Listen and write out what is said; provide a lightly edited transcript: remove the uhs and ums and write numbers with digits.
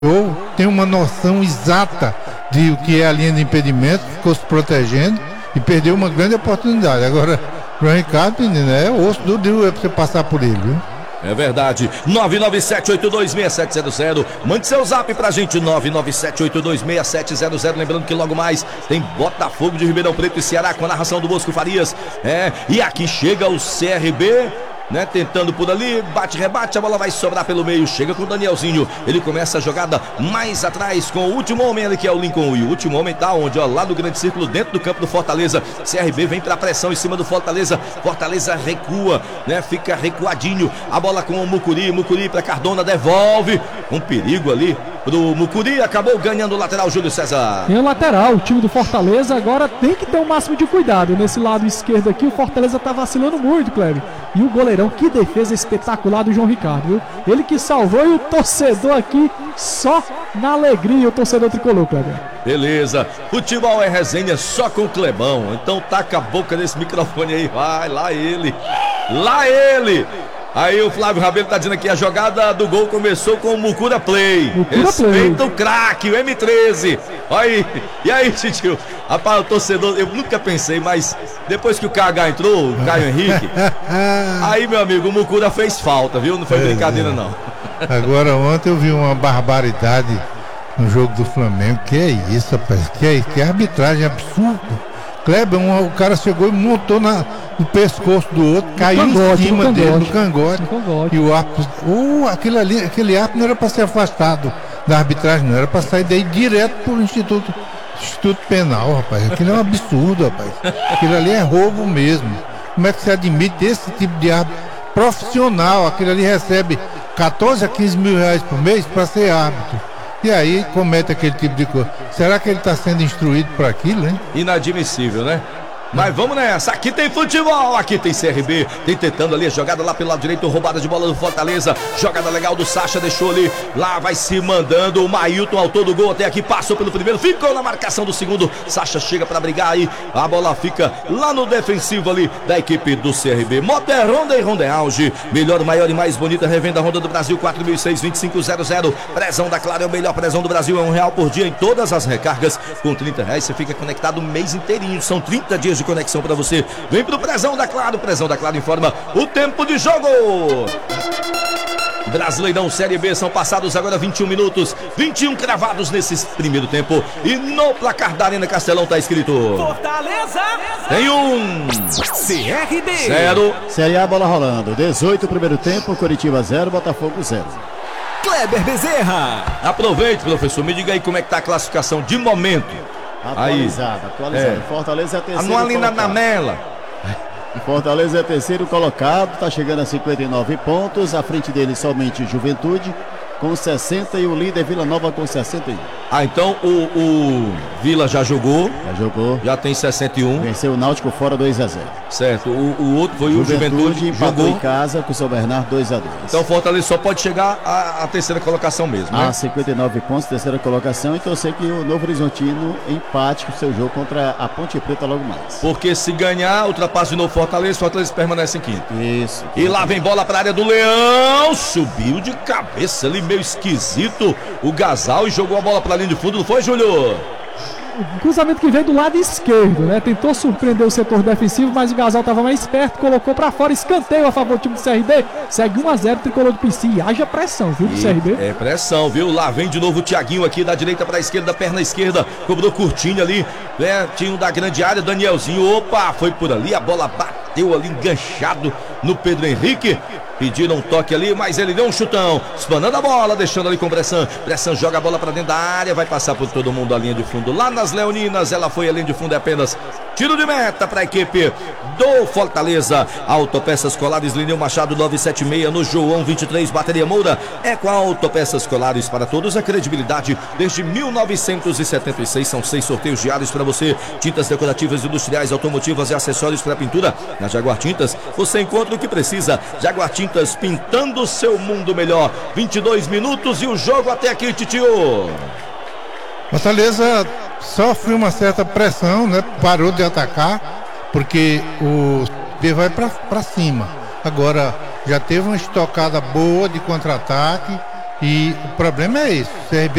tem uma noção exata de o que é a linha de impedimento, ficou se protegendo e perdeu uma grande oportunidade. Agora, João Ricardo, menino, é osso duro pra você passar por ele, viu? É verdade. 997826700. Mande seu zap pra gente, 997826700. Lembrando que logo mais tem Botafogo de Ribeirão Preto e Ceará com a narração do Bosco Farias. E aqui chega o CRB, né, tentando por ali, bate-rebate, a bola vai sobrar pelo meio, chega com o Danielzinho, ele começa a jogada mais atrás com o último homem ali, que é o Lincoln, e o último homem tá onde, ó, lá no grande círculo, dentro do campo do Fortaleza. CRB vem pra pressão em cima do Fortaleza recua, né, fica recuadinho, a bola com o Mucuri pra Cardona, devolve, um perigo ali pro Mucuri, acabou ganhando o lateral, Júlio César. Tem o lateral, o time do Fortaleza agora tem que ter o máximo de cuidado, nesse lado esquerdo aqui o Fortaleza tá vacilando muito, Cleber, e o goleirão, que defesa espetacular do João Ricardo, viu? Ele que salvou, e o torcedor aqui só na alegria, o torcedor tricolor, Cleber. Beleza, futebol é resenha só com o Clebão, então taca a boca nesse microfone aí, vai, lá ele. Aí o Flávio Rabelo tá dizendo aqui, a jogada do gol começou com o Mucura Play. Respeita o craque, o M13. Aí, e aí, titio? Rapaz, o torcedor, eu nunca pensei, mas depois que o KH entrou, o Caio Henrique, aí, meu amigo, o Mucura fez falta, viu? Não foi brincadeira, não. Agora, ontem eu vi uma barbaridade no jogo do Flamengo. Que é isso, rapaz? Que arbitragem absurda. Kleber, o cara chegou e montou no pescoço do outro, caiu em cima dele, no cangote. E o árbitro, aquele árbitro não era para ser afastado da arbitragem, não era para sair daí direto pro Instituto Penal, rapaz. Aquilo é um absurdo, rapaz. Aquilo ali é roubo mesmo. Como é que se admite esse tipo de árbitro profissional? Aquilo ali recebe 14 a 15 mil reais por mês para ser árbitro. E aí comete aquele tipo de coisa. Será que ele está sendo instruído por aquilo, hein? Inadmissível, né? Mas vamos nessa, aqui tem futebol, aqui tem CRB, tem tentando ali a jogada lá pelo lado direito, roubada de bola do Fortaleza, jogada legal do Sacha, deixou ali, lá vai se mandando, o Mailton, autor do gol até aqui, passou pelo primeiro, ficou na marcação do segundo, Sacha chega pra brigar aí, a bola fica lá no defensivo ali da equipe do CRB. Motor Honda e Honda Auge, melhor, maior e mais bonita revenda Honda do Brasil, 4006-2500, prezão da Claro é o melhor prezão do Brasil, é R$1 por dia em todas as recargas, com R$30 você fica conectado o mês inteirinho, são 30 dias de conexão para você. Vem pro Prezão da Claro informa o tempo de jogo. Brasileirão Série B, são passados agora 21 minutos, 21 cravados nesse primeiro tempo, e no placar da Arena Castelão tá escrito Fortaleza tem CRB 0. Série A, bola rolando, 18 primeiro tempo, Coritiba 0, Botafogo 0. Kleber Bezerra. Aproveite, professor, me diga aí como é que tá a classificação de momento. Atualizada. Fortaleza é terceiro ali na mela. Fortaleza é terceiro colocado, está chegando a 59 pontos, à frente dele somente Juventude com 60 e o líder Vila Nova com 61. Então o Vila já jogou. Já tem 61. Venceu o Náutico fora 2-0. Certo, o outro foi o Juventude, jogou em casa com o São Bernardo 2-2. Então o Fortaleza só pode chegar à terceira colocação mesmo, né? 59 pontos, terceira colocação, e torcer que o Novo Horizontino empate o seu jogo contra a Ponte Preta logo mais. Porque se ganhar, ultrapassa de novo Fortaleza permanece em quinto. Isso. E lá vem bola para a área do Leão, subiu de cabeça ali, meio esquisito, o Gasal, e jogou a bola para a linha de fundo, não foi, Júlio? O cruzamento que veio do lado esquerdo, né? Tentou surpreender o setor defensivo, mas o Gasal estava mais esperto, colocou para fora, escanteio a favor do time do CRB, segue 1-0, tricolor do PC, e haja pressão, viu, do CRB? É pressão, viu? Lá vem de novo o Thiaguinho aqui, da direita para a esquerda, perna esquerda, cobrou curtinho ali, né? Tinha um da grande área, Danielzinho, opa, foi por ali, a bola bateu ali, enganchado no Pedro Henrique. Pediram um toque ali, mas ele deu um chutão, espanando a bola, deixando ali com Bressan. Bressan joga a bola para dentro da área, vai passar por todo mundo a linha de fundo. Lá nas Leoninas, ela foi a linha de fundo, é apenas tiro de meta para a equipe do Fortaleza. Autopeças Colares, Lineu Machado 976, no João 23, Bateria Moura. É com a Autopeças Colares para todos, a credibilidade desde 1976. São 6 sorteios diários para você. Tintas decorativas, industriais, automotivas e acessórios para pintura. Na Jaguar Tintas, você encontra o que precisa. Jaguar Tintas, pintando seu mundo melhor. 22 minutos e o jogo até aqui, titio. Fortaleza sofre uma certa pressão, né? Parou de atacar, porque o B vai para cima. Agora já teve uma estocada boa de contra-ataque E o problema é isso. O CRB